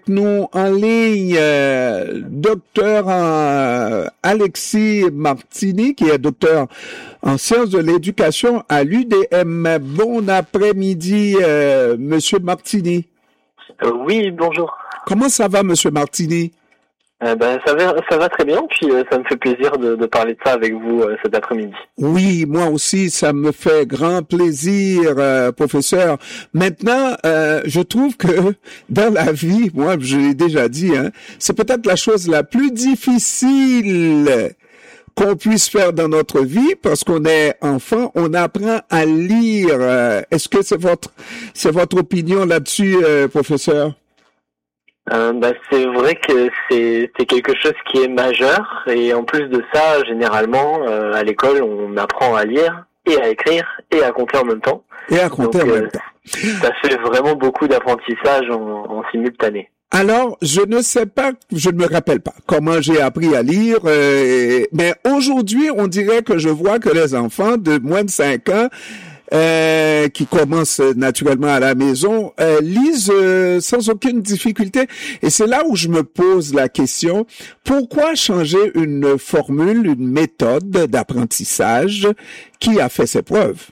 Nous en ligne, docteur Alexis Martini, qui est docteur en sciences de l'éducation à l'UDM. Bon après-midi, Monsieur Martini. Oui, bonjour. Comment ça va, Monsieur Martini? Ça va très bien, puis ça me fait plaisir de parler de ça avec vous cet après-midi. Oui, moi aussi, ça me fait grand plaisir, professeur. Maintenant, je trouve que dans la vie, moi, je l'ai déjà dit, c'est peut-être la chose la plus difficile qu'on puisse faire dans notre vie, parce qu'on est enfant, on apprend à lire. Est-ce que c'est votre opinion là-dessus, professeur? C'est vrai que c'est quelque chose qui est majeur, et en plus de ça, généralement, à l'école, on apprend à lire et à écrire et à compter en même temps. Et à compter en même temps. Ça fait vraiment beaucoup d'apprentissage en simultané. Alors, je ne me rappelle pas comment j'ai appris à lire, mais aujourd'hui, on dirait que je vois que les enfants de moins de 5 ans qui commencent naturellement à la maison, lisent sans aucune difficulté. Et c'est là où je me pose la question, pourquoi changer une formule, une méthode d'apprentissage qui a fait ses preuves?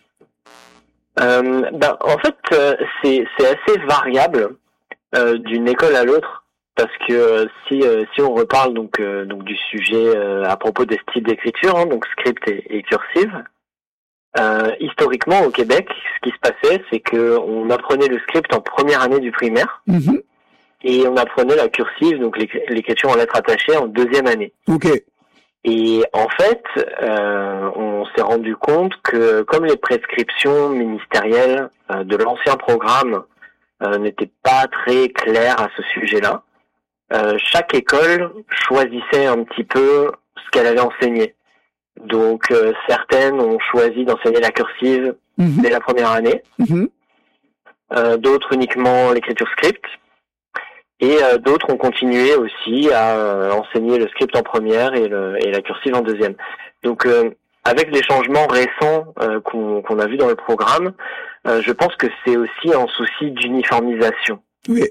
En fait, c'est assez variable d'une école à l'autre, parce que si on reparle donc du sujet à propos des styles d'écriture, donc script et cursive. Historiquement au Québec, ce qui se passait, c'est que on apprenait le script en première année du primaire, et on apprenait la cursive, donc l'écriture en lettres attachées, en deuxième année. Okay. Et en fait, on s'est rendu compte que comme les prescriptions ministérielles de l'ancien programme n'étaient pas très claires à ce sujet-là, chaque école choisissait un petit peu ce qu'elle allait enseigner. Donc certaines ont choisi d'enseigner la cursive dès la première année, d'autres uniquement l'écriture script, et d'autres ont continué aussi à enseigner le script en première et la cursive en deuxième. Donc avec les changements récents qu'on a vus dans le programme, je pense que c'est aussi un souci d'uniformisation. Oui.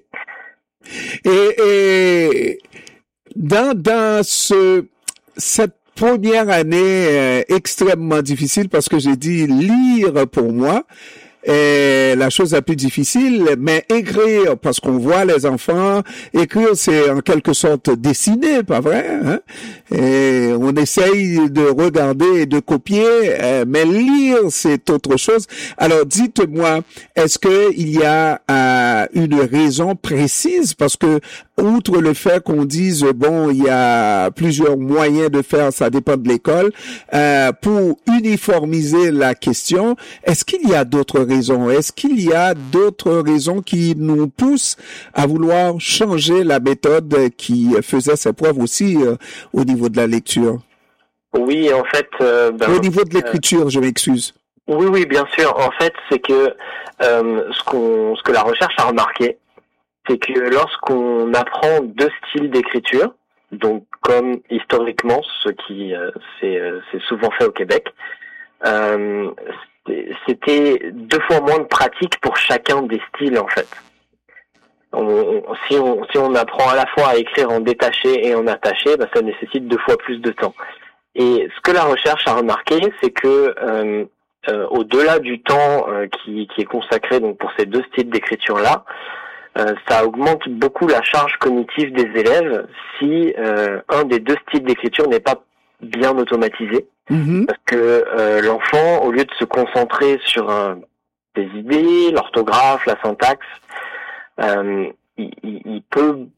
Et dans cette première année extrêmement difficile, parce que j'ai dit lire pour moi est la chose la plus difficile, mais écrire, parce qu'on voit les enfants, écrire c'est en quelque sorte dessiner, pas vrai, hein? Et on essaye de regarder et de copier, mais lire c'est autre chose. Alors dites-moi, est-ce que il y a une raison précise, parce que outre le fait qu'on dise bon, il y a plusieurs moyens de faire, ça dépend de l'école, pour uniformiser la question, est-ce qu'il y a d'autres raisons? Est-ce qu'il y a d'autres raisons qui nous poussent à vouloir changer la méthode qui faisait ses preuves aussi au niveau de la lecture? Oui, en fait... au niveau de l'écriture, je m'excuse. Oui, bien sûr. En fait, c'est que ce que la recherche a remarqué, c'est que lorsqu'on apprend deux styles d'écriture, donc comme historiquement ce qui c'est souvent fait au Québec, c'était 2 fois moins de pratique pour chacun des styles en fait. Si on apprend à la fois à écrire en détaché et en attaché, ça nécessite 2 fois plus de temps. Et ce que la recherche a remarqué, c'est que au-delà du temps qui est consacré donc pour ces 2 styles d'écriture là, ça augmente beaucoup la charge cognitive des élèves si un des 2 styles d'écriture n'est pas bien automatisé. Parce que l'enfant, au lieu de se concentrer sur des idées, l'orthographe, la syntaxe, il peut